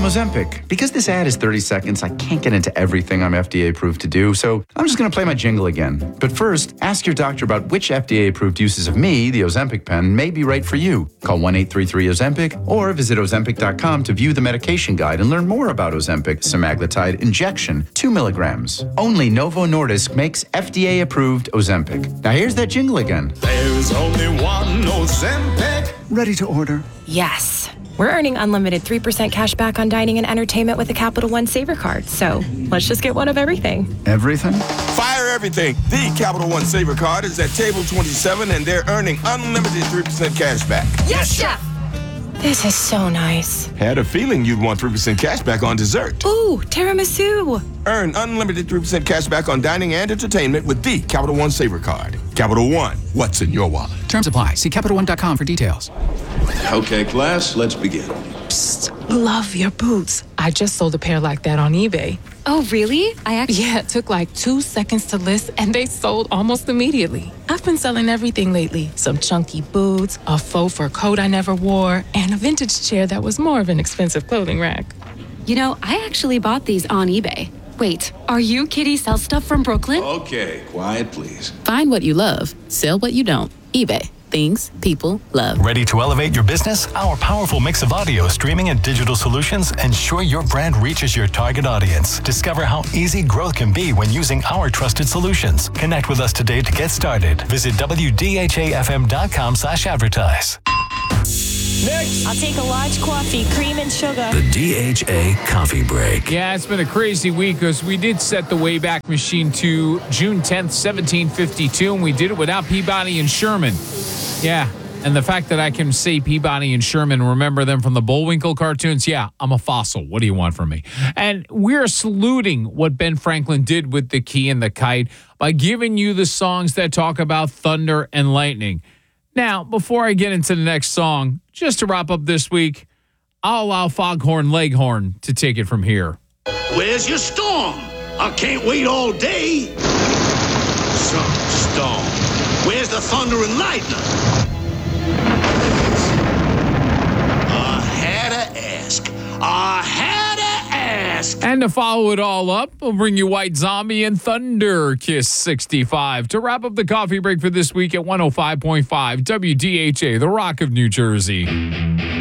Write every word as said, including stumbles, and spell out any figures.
Ozempic. Because this ad is thirty seconds, I can't get into everything I'm F D A approved to do, so I'm just going to play my jingle again. But first, ask your doctor about which F D A approved uses of me, the Ozempic pen, may be right for you. Call one eight three three Ozempic or visit Ozempic dot com to view the medication guide and learn more about Ozempic semaglutide injection, two milligrams. Only Novo Nordisk makes F D A approved Ozempic. Now here's that jingle again. There's only one Ozempic. Ready to order? Yes. We're earning unlimited three percent cash back on dining and entertainment with a Capital One Saver card. So let's just get one of everything. Everything? Fire everything. The Capital One Saver card is at table twenty-seven, and they're earning unlimited three percent cash back. Yes, Chef! This is so nice. Had a feeling you'd want three percent cash back on dessert. Ooh, tiramisu. Earn unlimited three percent cash back on dining and entertainment with the Capital One Saver card. Capital One, what's in your wallet? Terms apply. See Capital One dot com for details. Okay, class, let's begin. Psst, love your boots. I just sold a pair like that on eBay. Oh, really? I actually... Yeah, it took like two seconds to list, and they sold almost immediately. I've been selling everything lately. Some chunky boots, a faux fur coat I never wore, and a vintage chair that was more of an expensive clothing rack. You know, I actually bought these on eBay. Wait, are you Kitty Sell Stuff from Brooklyn? Okay, quiet, please. Find what you love, sell what you don't. eBay. Things people love. Ready to elevate your business? Our powerful mix of audio, streaming, and digital solutions ensure your brand reaches your target audience. Discover how easy growth can be when using our trusted solutions. Connect with us today to get started. Visit W D H A F M dot com slash advertise. Next. I'll take a large coffee, cream and sugar. The D H A Coffee Break. Yeah, it's been a crazy week because we did set the Wayback Machine to June tenth, seventeen fifty-two, and we did it without Peabody and Sherman. Yeah, and the fact that I can say Peabody and Sherman, remember them from the Bullwinkle cartoons? Yeah, I'm a fossil. What do you want from me? And we're saluting what Ben Franklin did with the key and the kite by giving you the songs that talk about thunder and lightning. Now, before I get into the next song, just to wrap up this week, I'll allow Foghorn Leghorn to take it from here. Where's your storm? I can't wait all day. Some storm. Where's the thunder and lightning? I had to ask. I had to ask. And to follow it all up, we'll bring you White Zombie and Thunder Kiss sixty-five to wrap up the coffee break for this week at one oh five point five W D H A, the Rock of New Jersey.